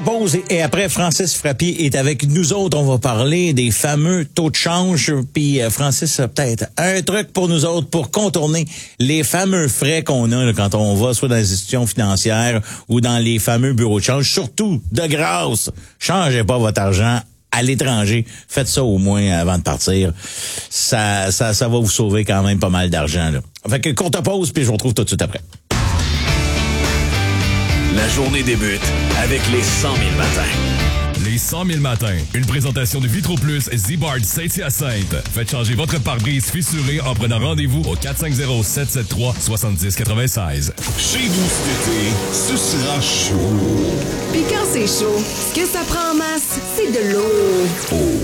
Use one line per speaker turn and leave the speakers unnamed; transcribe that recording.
Pause et après, Francis Frappier est avec nous autres. On va parler des fameux taux de change. Puis Francis a peut-être un truc pour nous autres pour contourner les fameux frais qu'on a là, quand on va soit dans les institutions financières ou dans les fameux bureaux de change. Surtout, de grâce, changez pas votre argent à l'étranger. Faites ça au moins avant de partir. Ça va vous sauver quand même pas mal d'argent, là. Fait que courte pause, puis je vous retrouve tout de suite après.
La journée débute avec les 100 000 matins.
Les 100 000 matins. Une présentation de Vitro Plus Z-Bard Saint-Hyacinthe. Faites changer votre pare-brise fissuré en prenant rendez-vous au 450-773-7096.
Chez vous cet été, ce sera chaud.
Puis quand c'est chaud, ce que ça prend en masse, c'est de l'eau.